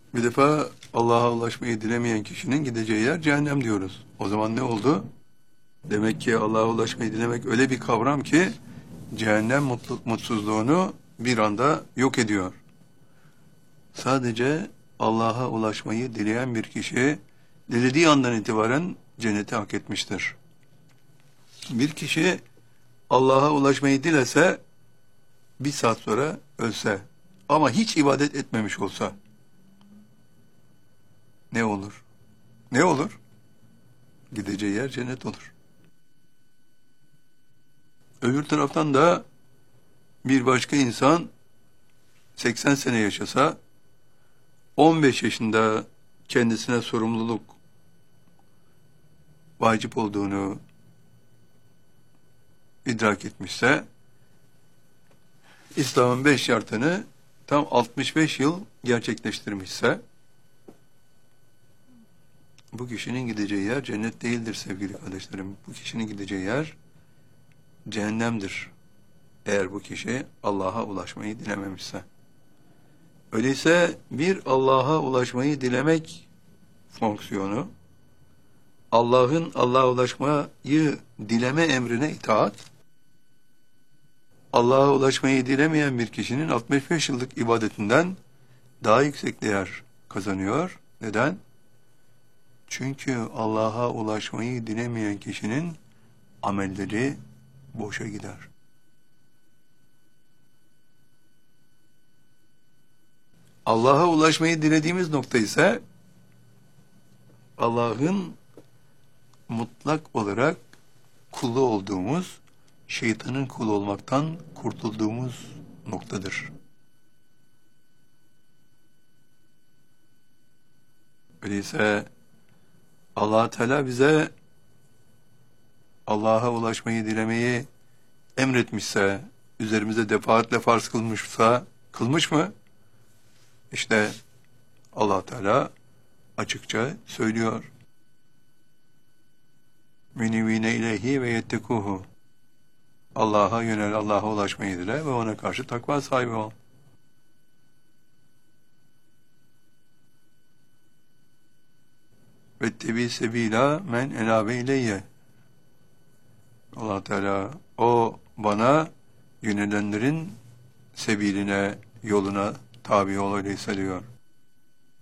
Bir defa Allah'a ulaşmayı dilemeyen kişinin gideceği yer cehennem diyoruz. O zaman ne oldu? Demek ki Allah'a ulaşmayı dilemek öyle bir kavram ki cehennem mutsuzluğunu bir anda yok ediyor. Sadece Allah'a ulaşmayı dileyen bir kişi dilediği andan itibaren cenneti hak etmiştir. Bir kişi Allah'a ulaşmayı dilese bir saat sonra ölse ama hiç ibadet etmemiş olsa ne olur? Ne olur? Gideceği yer cennet olur. Öbür taraftan da bir başka insan 80 sene yaşasa 15 yaşında kendisine sorumluluk vacip olduğunu idrak etmişse İslam'ın 5 şartını tam 65 yıl gerçekleştirmişse bu kişinin gideceği yer cennet değildir sevgili kardeşlerim. Bu kişinin gideceği yer cehennemdir. Eğer bu kişi Allah'a ulaşmayı dilememişse. Öyleyse bir Allah'a ulaşmayı dilemek fonksiyonu, Allah'ın Allah'a ulaşmayı dileme emrine itaat, Allah'a ulaşmayı dilemeyen bir kişinin 65 yıllık ibadetinden daha yüksek değer kazanıyor. Neden? Çünkü Allah'a ulaşmayı dilemeyen kişinin amelleri boşa gider. Allah'a ulaşmayı dilediğimiz nokta ise Allah'ın mutlak olarak kulu olduğumuz, şeytanın kulu olmaktan kurtulduğumuz noktadır. Öyleyse Allah Teala bize Allah'a ulaşmayı dilemeyi emretmişse, üzerimize defaatle farz kılmışsa, kılmış mı? İşte Allah Teala açıkça söylüyor. Minivine ileyhi ve yettekuhu. Allah'a yönel, Allah'a ulaşmayı dile ve ona karşı takva sahibi ol. Vettebi sebila men enabe ileyye. Allah Teala o bana yönelenlerin sebiline, yoluna tabi ol öyleyse diyor.